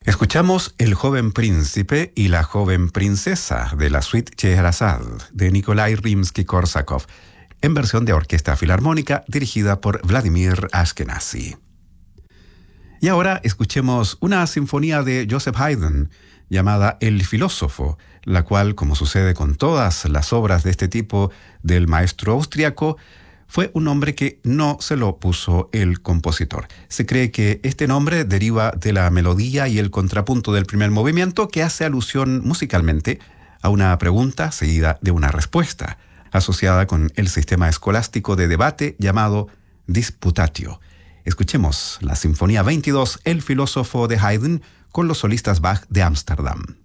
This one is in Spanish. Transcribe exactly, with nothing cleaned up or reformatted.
Escuchamos El joven príncipe y la joven princesa de la suite Scheherazade de Nikolai Rimsky-Korsakov en versión de orquesta filarmónica dirigida por Vladimir Ashkenazy. Y ahora escuchemos una sinfonía de Joseph Haydn llamada El filósofo, la cual, como sucede con todas las obras de este tipo del maestro austriaco, fue un nombre que no se lo puso el compositor. Se cree que este nombre deriva de la melodía y el contrapunto del primer movimiento, que hace alusión musicalmente a una pregunta seguida de una respuesta, asociada con el sistema escolástico de debate llamado disputatio. Escuchemos la Sinfonía veintidós, El filósofo de Haydn, con los solistas Bach de Ámsterdam.